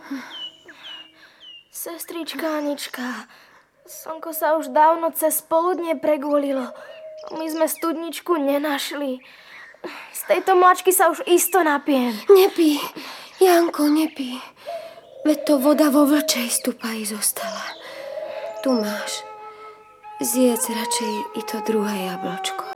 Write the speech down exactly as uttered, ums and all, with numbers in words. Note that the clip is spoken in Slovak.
Sestrička Anička, slnko sa už dávno cez poludnie pregulilo. My sme studničku nenašli. Z tejto mlačky sa už isto napijem. Nepí, Janko, nepí. Veď to voda vo vlčej stupaji zostala. Tu máš. Zjedz radšej i to druhé jablčko.